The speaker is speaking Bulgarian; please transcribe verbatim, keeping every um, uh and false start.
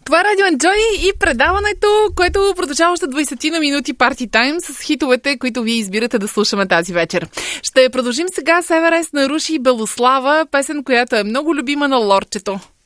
Това е Радио Enjoy и предаването, което продължава още двайсет на минути Party Time с хитовете, които вие избирате да слушаме тази вечер. Ще продължим сега с Еверест на Руши и Белослава, песен, която е много любима на Лорчето.